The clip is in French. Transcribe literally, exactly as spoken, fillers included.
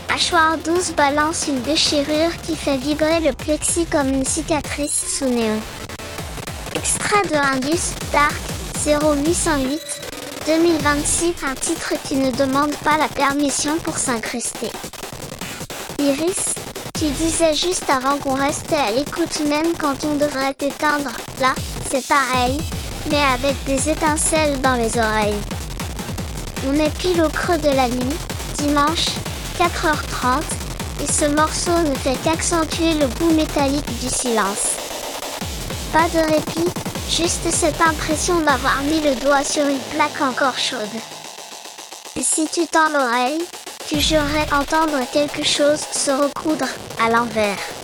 Hachoir douze balance une déchirure qui fait vibrer le plexi comme une cicatrice sous néon. Extrait de Indus, Dark, zéro huit cent huit, deux mille vingt-six. Un titre qui ne demande pas la permission pour s'incruster. Iris, tu disais juste avant qu'on restait à l'écoute même quand on devrait t'éteindre. Là, c'est pareil, mais avec des étincelles dans les oreilles. On est pile au creux de la nuit, dimanche, quatre heures trente, et ce morceau ne fait qu'accentuer le goût métallique du silence. Pas de répit, juste cette impression d'avoir mis le doigt sur une plaque encore chaude. Et si tu tends l'oreille, tu jurerais entendre quelque chose se recoudre à l'envers.